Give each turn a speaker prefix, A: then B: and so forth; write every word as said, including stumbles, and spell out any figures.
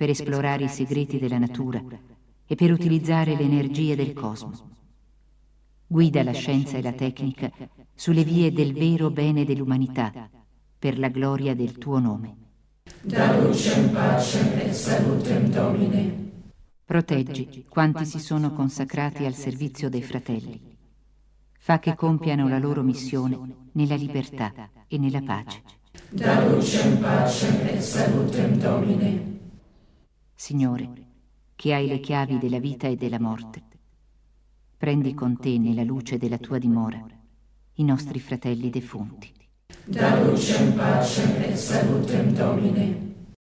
A: per esplorare i segreti della natura e per utilizzare le energie del cosmo. Guida la scienza e la tecnica sulle vie del vero bene dell'umanità, per la gloria del tuo nome.
B: Da lucem pacem et salutem Domine.
A: Proteggi quanti si sono consacrati al servizio dei fratelli. Fa che compiano la loro missione nella libertà e nella pace.
B: Da lucem pacem et salutem Domine.
A: Signore, che hai le chiavi della vita e della morte, prendi con te nella luce della tua dimora i nostri fratelli defunti.
B: Da lucem pacem et salutem Domine.